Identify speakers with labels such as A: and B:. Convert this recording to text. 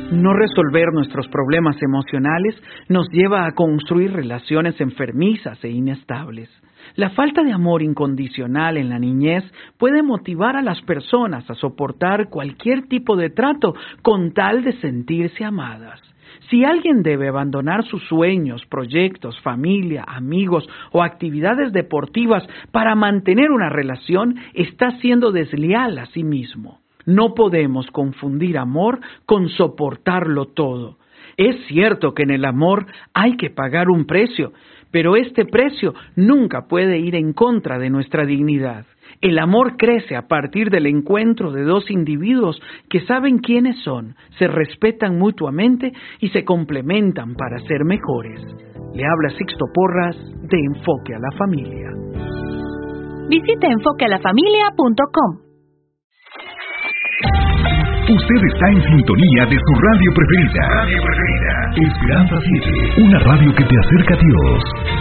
A: No resolver nuestros problemas emocionales nos lleva a construir relaciones enfermizas e inestables. La falta de amor incondicional en la niñez puede motivar a las personas a soportar cualquier tipo de trato con tal de sentirse amadas. Si alguien debe abandonar sus sueños, proyectos, familia, amigos o actividades deportivas para mantener una relación, está siendo desleal a sí mismo. No podemos confundir amor con soportarlo todo. Es cierto que en el amor hay que pagar un precio, pero este precio nunca puede ir en contra de nuestra dignidad. El amor crece a partir del encuentro de dos individuos que saben quiénes son, se respetan mutuamente y se complementan para ser mejores. Le habla Sixto Porras de Enfoque a la Familia.
B: Visite enfoquealafamilia.com.
C: Usted está en sintonía de su radio preferida. Esperanza 7, una radio que te acerca a Dios.